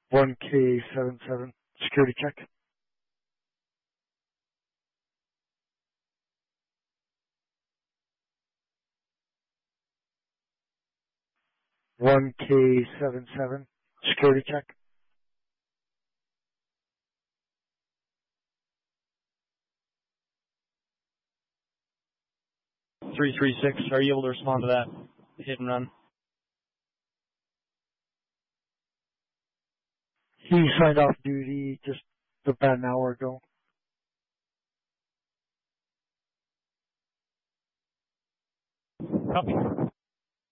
1K77, security check. 1K77, security check. 336, are you able to respond to that hit and run? He signed off duty just about an hour ago. Copy.